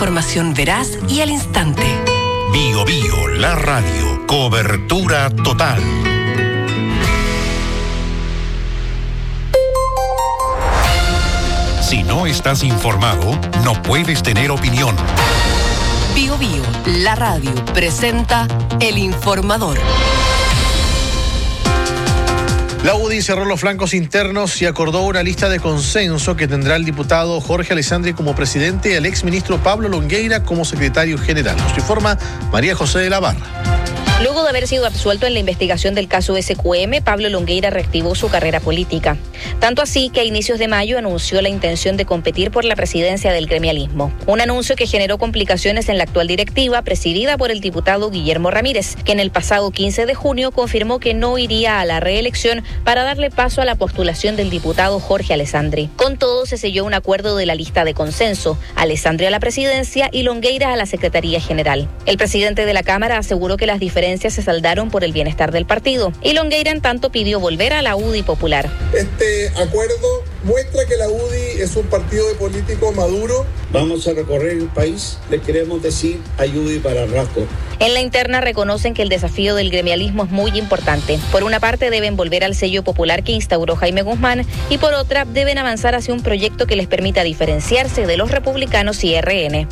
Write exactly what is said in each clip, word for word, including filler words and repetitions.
información veraz y al instante. Bio Bio, la radio. Cobertura total. Si no estás informado, no puedes tener opinión. Bio Bio, la radio, presenta El Informador. La U D I cerró los flancos internos y acordó una lista de consenso que tendrá el diputado Jorge Alessandri como presidente y el exministro Pablo Longueira como secretario general. Nos informa María José de la Barra. Luego de haber sido absuelto en la investigación del caso S Q M, Pablo Longueira reactivó su carrera política. Tanto así que a inicios de mayo anunció la intención de competir por la presidencia del gremialismo. Un anuncio que generó complicaciones en la actual directiva, presidida por el diputado Guillermo Ramírez, que en el pasado quince de junio confirmó que no iría a la reelección para darle paso a la postulación del diputado Jorge Alessandri. Con todo, se selló un acuerdo de la lista de consenso: Alessandri a la presidencia y Longueira a la secretaría general. El presidente de la Cámara aseguró que las diferencias se saldaron por el bienestar del partido, y Longueira en tanto pidió volver a la U D I popular. Este acuerdo muestra que la U D I es un partido de políticos maduro. Vamos a recorrer el país, le queremos decir ayude para rato. En la interna reconocen que el desafío del gremialismo es muy importante. Por una parte deben volver al sello popular que instauró Jaime Guzmán, y por otra deben avanzar hacia un proyecto que les permita diferenciarse de los republicanos y R N.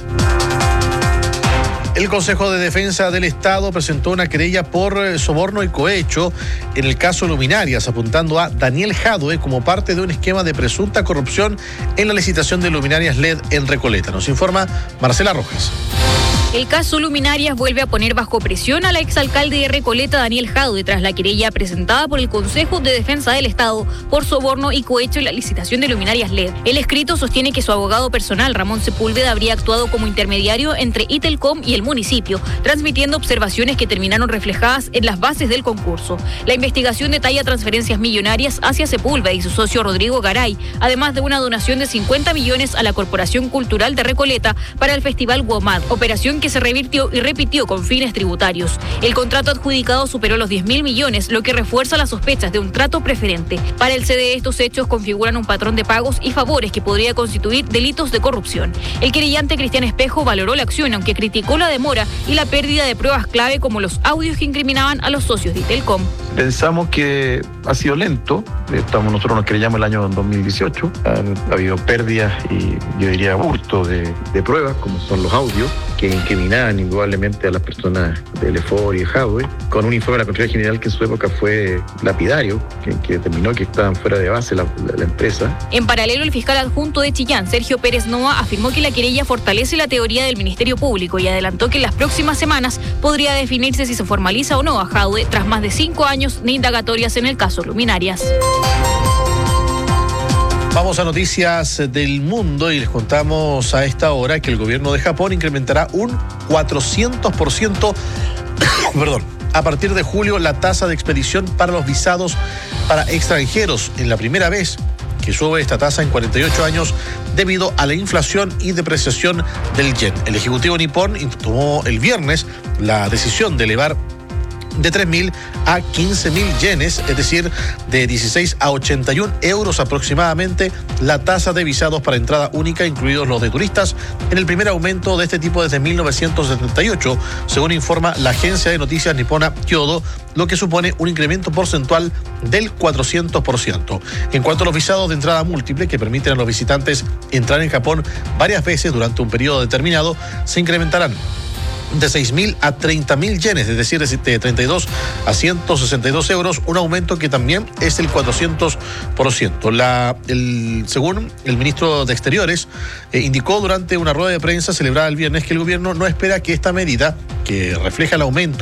El Consejo de Defensa del Estado presentó una querella por soborno y cohecho en el caso Luminarias, apuntando a Daniel Jadwe como parte de un esquema de presunta corrupción en la licitación de luminarias L E D en Recoleta. Nos informa Marcela Rojas. El caso Luminarias vuelve a poner bajo presión al exalcalde de Recoleta, Daniel Jadwe, tras la querella presentada por el Consejo de Defensa del Estado por soborno y cohecho en la licitación de luminarias L E D. El escrito sostiene que su abogado personal, Ramón Sepúlveda, habría actuado como intermediario entre Itelcom y el municipio, transmitiendo observaciones que terminaron reflejadas en las bases del concurso. La investigación detalla transferencias millonarias hacia Sepúlveda y su socio Rodrigo Garay, además de una donación de cincuenta millones a la Corporación Cultural de Recoleta para el Festival WOMAD, operación que se revirtió y repitió con fines tributarios. El contrato adjudicado superó los diez mil millones, lo que refuerza las sospechas de un trato preferente. Para el C D E, estos hechos configuran un patrón de pagos y favores que podría constituir delitos de corrupción. El querellante Cristian Espejo valoró la acción, aunque criticó la demora y la pérdida de pruebas clave como los audios que incriminaban a los socios de Itelcom. Pensamos que ha sido lento. Estamos, nosotros nos querellamos el año dos mil dieciocho. Ha, ha habido pérdidas y yo diría hurto de, de pruebas, como son los audios, que incriminaban indudablemente a las personas del E F O R y de Jadwe, con un informe de la Contraloría General que en su época fue lapidario, que, que determinó que estaban fuera de base la, la, la empresa. En paralelo, el fiscal adjunto de Chillán, Sergio Pérez Noa, afirmó que la querella fortalece la teoría del Ministerio Público y adelantó que en las próximas semanas podría definirse si se formaliza o no a Jadwe tras más de cinco años de indagatorias en el caso Luminarias. Vamos a noticias del mundo y les contamos a esta hora que el gobierno de Japón incrementará un cuatrocientos por ciento perdón, a partir de julio la tasa de expedición para los visados para extranjeros, en la primera vez que sube esta tasa en cuarenta y ocho años debido a la inflación y depreciación del yen. El ejecutivo nipón tomó el viernes la decisión de elevar de tres mil a quince mil yenes, es decir, de dieciséis a ochenta y un euros aproximadamente, la tasa de visados para entrada única, incluidos los de turistas, en el primer aumento de este tipo desde mil novecientos setenta y ocho, según informa la agencia de noticias nipona Kyodo, lo que supone un incremento porcentual del cuatrocientos por ciento. En cuanto a los visados de entrada múltiple, que permiten a los visitantes entrar en Japón varias veces durante un periodo determinado, se incrementarán de seis mil a treinta mil yenes, es decir, de treinta y dos a ciento sesenta y dos euros, un aumento que también es el cuatrocientos por ciento. La, el, según el ministro de Exteriores, eh, indicó durante una rueda de prensa celebrada el viernes que el gobierno no espera que esta medida, que refleja el aumento